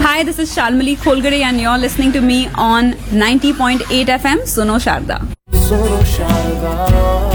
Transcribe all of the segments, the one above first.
Hi, this is Shalmali Kholgare and you're listening to me on 90.8 FM, Suno Sharda. Suno Sharda.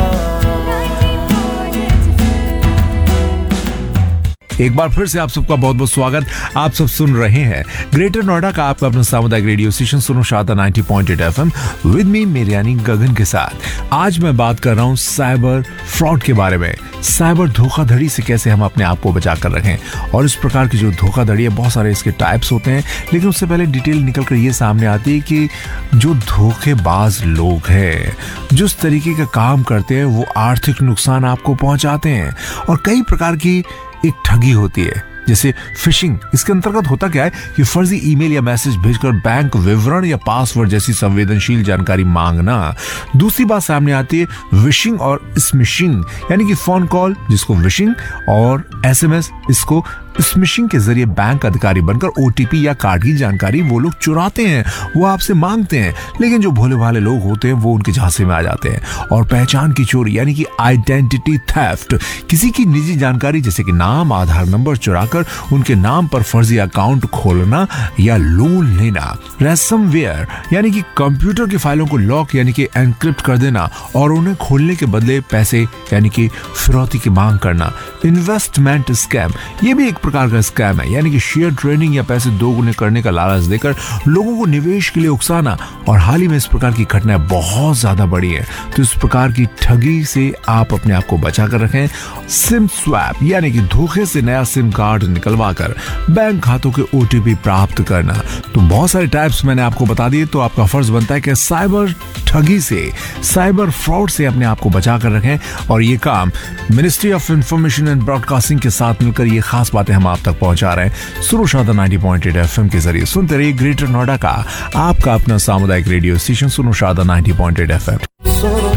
एक बार फिर से आप सबका बहुत बहुत स्वागत। आप सब सुन रहे हैं ग्रेटर नोएडा का आपका अपना सामुदायिक रेडियो स्टेशन सुनो शारदा 90.8 FM विद मी मेरे यानी गगन के साथ। आज मैं बात कर रहा हूं साइबर फ्रॉड के बारे में, साइबर धोखाधड़ी से कैसे हम अपने आप को बचा कर रखें। और इस प्रकार की जो धोखाधड़ी है, बहुत सारे इसके टाइप्स होते हैं, लेकिन उससे पहले डिटेल निकल कर ये सामने आती है कि जो धोखेबाज लोग हैं, जिस तरीके का काम करते हैं, वो आर्थिक नुकसान आपको पहुंचाते हैं। और कई प्रकार की एक ठगी होती है, जैसे फिशिंग। इसके अंतर्गत होता क्या है कि फर्जी ईमेल या मैसेज भेजकर बैंक विवरण या पासवर्ड जैसी संवेदनशील जानकारी मांगना। दूसरी बात सामने आती है विशिंग और स्मिशिंग, यानी कि फोन कॉल जिसको विशिंग और एसएमएस इसको स्मिशिंग के जरिए बैंक अधिकारी बनकर ओटीपी या कार्ड की जानकारी वो लोग चुराते हैं, वो आपसे मांगते हैं। लेकिन जो भोले भाले लोग होते हैं वो उनके झांसे में आ जाते हैं। और पहचान की चोरी यानी कि आइडेंटिटी थेफ्ट, किसी की निजी जानकारी जैसे कि नाम, आधार नंबर चुराकर उनके नाम पर फर्जी अकाउंट खोलना या लोन लेना। रैंसमवेयर यानी कि कंप्यूटर की फाइलों को लॉक यानी कि एनक्रिप्ट कर देना और उन्हें खोलने के बदले पैसे यानी कि फिरौती की मांग करना। इन्वेस्टमेंट स्कैम, ये भी एक प्रकार का स्कैम है, यानी कि शेयर ट्रेडिंग या पैसे दोगुने करने का लालच देकर लोगों को निवेश के लिए उकसाना। और हाल ही में इस प्रकार की घटनाएं बहुत ज्यादा बढ़ी है, तो इस प्रकार की ठगी से आप अपने आप को बचा कर रखें। सिम स्वैप यानी कि धोखे से नया सिम कार्ड निकलवा कर बैंक खातों के ओटीपी प्राप्त करना। तो बहुत सारे टाइप्स मैंने आपको बता दिए, तो आपका फर्ज बनता है कि साइबर ठगी से, साइबर फ्रॉड से अपने आप को बचा कर रखें। और ये काम ministry of information and broadcasting के साथ मिलकर ये खास बातें हम आप तक पहुंचा रहे हैं सुनो शारदा 90.8 FM के जरिए। सुनते रहिए ग्रेटर नोएडा का आपका अपना सामुदायिक रेडियो स्टेशन सुनो शारदा 90.8 FM।